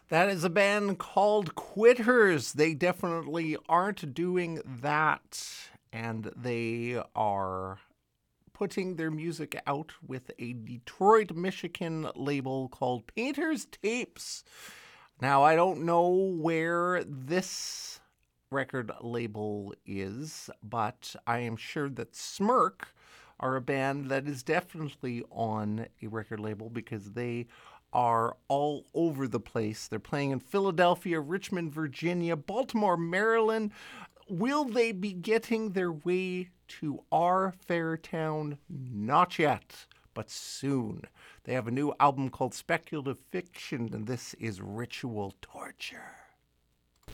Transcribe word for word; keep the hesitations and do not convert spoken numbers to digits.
That is a band called Quitters. They definitely aren't doing that. And they are putting their music out with a Detroit, Michigan label called Painter's Tapes. Now, I don't know where this record label is, but I am sure that Smirk are a band that is definitely on a record label because they are all over the place. They're playing in Philadelphia, Richmond, Virginia, Baltimore, Maryland. Will they be getting their way to our fair town? Not yet, but soon. They have a new album called Speculative Fiction, and this is Ritual Torture.